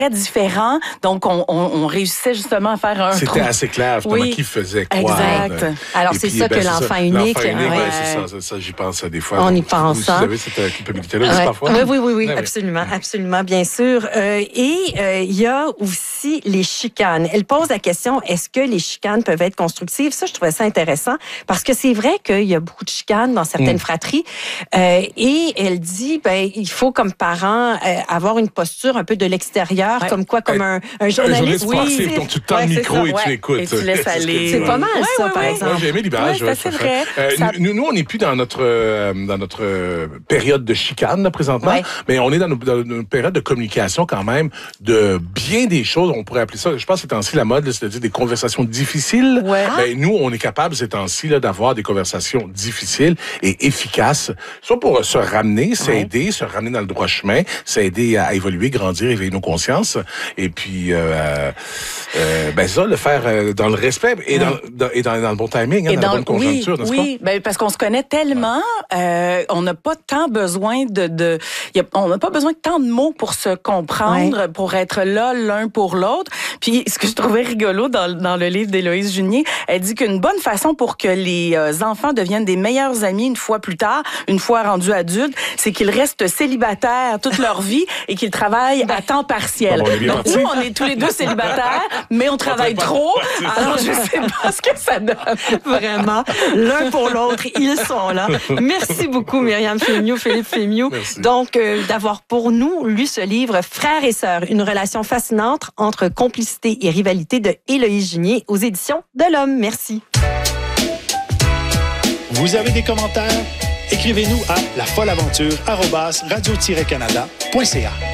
très différents. Donc, on réussissait justement à faire un... C'était assez clair, justement, qui faisait quoi. Exact. Alors, c'est ça que l'enfant unique... C'est ça, j'y pense des fois. On y pense. Vous avez cette culpabilité-là parfois? Oui, absolument, bien sûr. Et il y a aussi les chicanes. Elle pose la question, est-ce que les chicanes peuvent être constructives? Ça, je trouvais ça intéressant, parce que c'est vrai qu'il y a beaucoup de chicanes dans certaines fratries. Et elle dit, il faut, comme parent, avoir une posture un peu de l'extérieur, comme un journaliste. Sportif, donc tu tends le micro et tu écoutes. Et tu laisses aller. C'est pas mal, par exemple. Moi, j'ai aimé l'image. C'est vrai. Nous, on n'est plus dans notre période de chicane, là, présentement, mais on est dans une période de communication, quand même, de bien des choses. On pourrait appeler ça, je pense, ces temps-ci, la mode, c'est-à-dire des conversations difficiles. Nous, on est capable, ces temps-ci, là, d'avoir des conversations difficiles et efficaces, soit pour se ramener, s'aider, se ramener dans le droit chemin, s'aider à évoluer, grandir, éveiller nos consciences, et puis ça, le faire dans le respect et dans le bon timing, dans la bonne conjoncture, n'est-ce pas? Parce qu'on se connaît tellement, on n'a pas tant besoin on n'a pas besoin de tant de mots pour se comprendre, pour être là l'un pour l'autre. Puis ce que je trouvais rigolo dans le livre d'Héloïse Junier, elle dit qu'une bonne façon pour que les enfants deviennent des meilleurs amis une fois plus tard, une fois rendus adultes, c'est qu'ils restent célibataires toute leur vie et qu'ils travaillent à temps partiel. Donc nous, on est tous les deux célibataires, mais on travaille trop. Alors je sais pas ce que ça donne. Vraiment, l'un pour l'autre, ils sont là. Merci beaucoup, Myriam Fémiou, Philippe Fémiou. Merci. Donc, d'avoir pour nous lu ce livre, Frères et sœurs, une relation fascinante entre complicité et rivalité de Héloïse Junier aux éditions de l'Homme. Merci. Vous avez des commentaires? Écrivez-nous à lafolleaventure@radio-canada.ca.